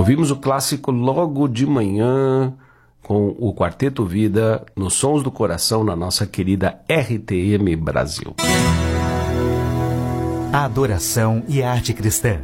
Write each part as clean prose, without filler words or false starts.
Ouvimos o clássico Logo de Manhã com o Quarteto Vida nos Sons do Coração na nossa querida RTM Brasil. A adoração e a arte cristã.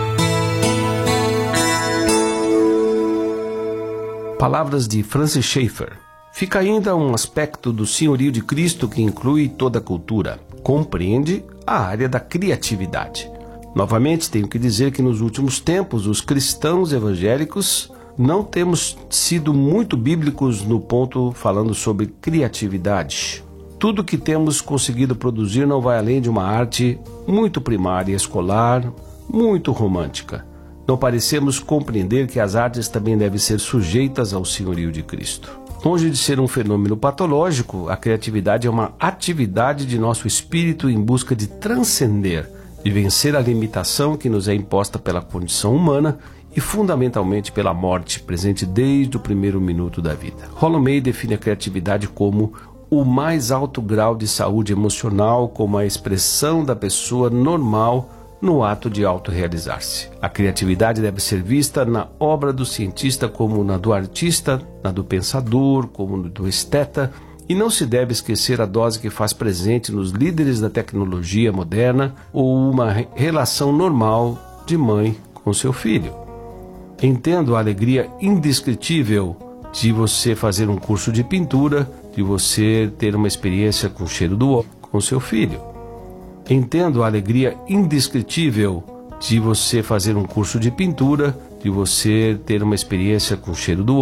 Palavras de Francis Schaeffer. Fica ainda um aspecto do senhorio de Cristo que inclui toda a cultura. Compreende a área da criatividade. Novamente, tenho que dizer que nos últimos tempos, os cristãos evangélicos não temos sido muito bíblicos no ponto falando sobre criatividade. Tudo que temos conseguido produzir não vai além de uma arte muito primária, escolar, muito romântica. Não parecemos compreender que as artes também devem ser sujeitas ao senhorio de Cristo. Longe de ser um fenômeno patológico, a criatividade é uma atividade de nosso espírito em busca de transcender, de vencer a limitação que nos é imposta pela condição humana e fundamentalmente pela morte, presente desde o primeiro minuto da vida. Rollo May define a criatividade como o mais alto grau de saúde emocional, como a expressão da pessoa normal no ato de autorrealizar-se. A criatividade deve ser vista na obra do cientista como na do artista, na do pensador, como no do esteta, e não se deve esquecer a dose que faz presente nos líderes da tecnologia moderna ou uma relação normal de mãe com seu filho. Entendo a alegria indescritível de você fazer um curso de pintura, de você ter uma experiência com o cheiro do óleo com seu filho. Entendo a alegria indescritível de você fazer um curso de pintura, de você ter uma experiência com o cheiro do óleo